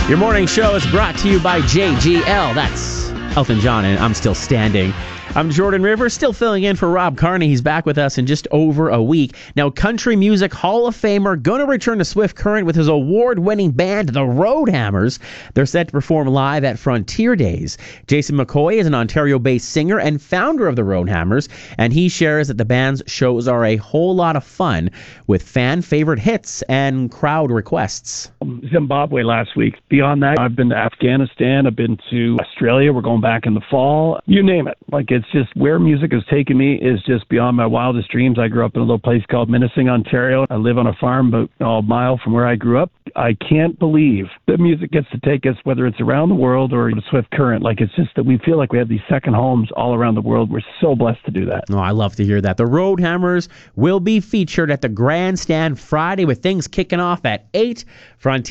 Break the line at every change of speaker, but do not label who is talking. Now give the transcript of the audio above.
Your morning show is brought to you by JGL. That's Elton John, and I'm Still Standing. I'm Jordan Rivers, still filling in for Rob Carney. He's back with us in just over a week. Now, Country Music Hall of Famer going to return to Swift Current with his award-winning band, the Roadhammers. They're set to perform live at Frontier Days. Jason McCoy is an Ontario-based singer and founder of the Roadhammers, and he shares that the band's shows are a whole lot of fun with fan-favorite hits and crowd requests.
Zimbabwe last week. Beyond that, I've been to Afghanistan. I've been to Australia. We're going back in the fall. You name it. It's just where music has taken me is just beyond my wildest dreams. I grew up in a little place called Minising, Ontario. I live on a farm about a mile from where I grew up. I can't believe that music gets to take us, whether it's around the world or the Swift Current. It's just that we feel like we have these second homes all around the world. We're so blessed to do that.
Oh, I love to hear that. The Roadhammers will be featured at the Grandstand Friday with things kicking off at 8. Frontier